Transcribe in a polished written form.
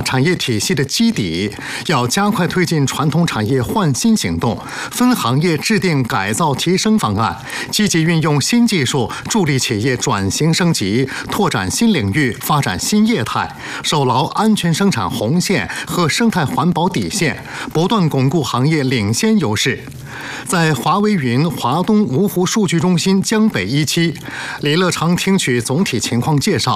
产业体系的基底，要加快推进传统产业换新行动，分行业制定改造提升方案，积极运用新技术，助力企业转型升级，拓展新领域，发展新业态，守牢安全生产红线和生态环保底线，不断巩固行业领先优势。在华为云华东芜湖数据中心江北1期，李乐成听取总体情况介绍，